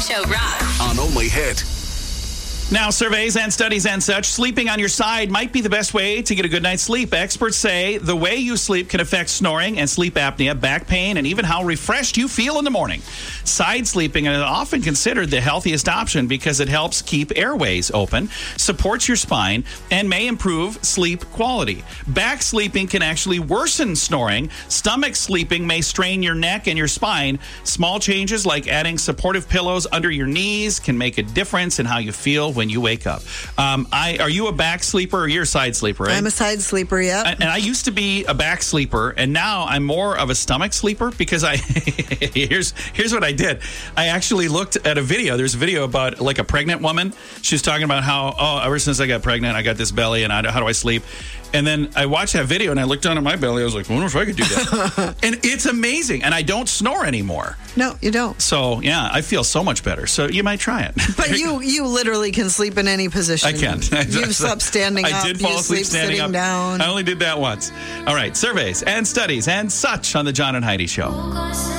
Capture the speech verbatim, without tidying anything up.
Show rocks. On Only Hit. Now, surveys and studies and such, sleeping on your side might be the best way to get a good night's sleep. Experts say the way you sleep can affect snoring and sleep apnea, back pain, and even how refreshed you feel in the morning. Side sleeping is often considered the healthiest option because it helps keep airways open, supports your spine, and may improve sleep quality. Back sleeping can actually worsen snoring. Stomach sleeping may strain your neck and your spine. Small changes like adding supportive pillows under your knees can make a difference in how you feel when you wake up. Um, I are you a back sleeper or you're a side sleeper, right? I'm a side sleeper, yeah. And, and I used to be a back sleeper, and now I'm more of a stomach sleeper because I here's here's what I did. I actually looked at a video. There's a video about like a pregnant woman. She was talking about how, oh, ever since I got pregnant, I got this belly, and I, how do I sleep? And then I watched that video, and I looked down at my belly. I was like, I wonder if I could do that. And it's amazing. And I don't snore anymore. No, you don't. So, yeah, I feel so much better. So you might try it. But you you literally can sleep in any position. I can. You've slept standing up. I did fall you asleep sleep standing sitting up. down. I only did that once. All right, surveys and studies and such on the John and Heidi Show.